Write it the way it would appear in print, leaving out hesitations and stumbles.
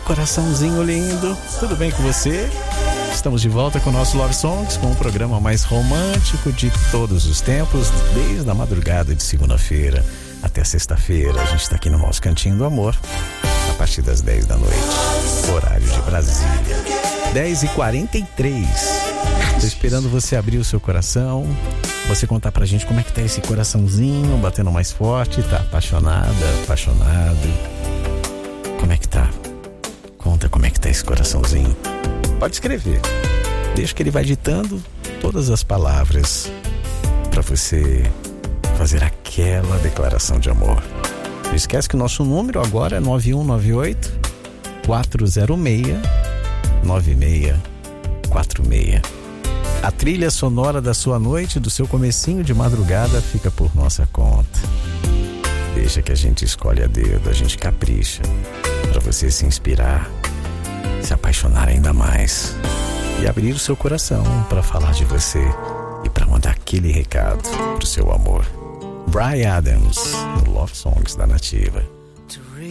coraçãozinho lindo, tudo bem com você? Estamos de volta com o nosso Love Songs, com o programa mais romântico de todos os tempos, desde a madrugada de segunda-feira até sexta-feira. A gente está aqui no nosso Cantinho do Amor, a partir das 10 da noite, horário de Brasília. 10h43. Estou esperando você abrir o seu coração, você contar pra gente como é que tá esse coraçãozinho batendo mais forte. Tá apaixonada, apaixonado? Como é que tá? Conta como é que tá esse coraçãozinho. Pode escrever. Deixa que ele vai ditando todas as palavras pra você fazer aquela declaração de amor. Não esquece que o nosso número agora é 9198-406-9646. A trilha sonora da sua noite, do seu comecinho de madrugada, fica por nossa conta. Deixa que a gente escolhe a dedo, a gente capricha para você se inspirar, se apaixonar ainda mais e abrir o seu coração para falar de você e para mandar aquele recado pro seu amor. Bryan Adams, no Love Songs da Nativa.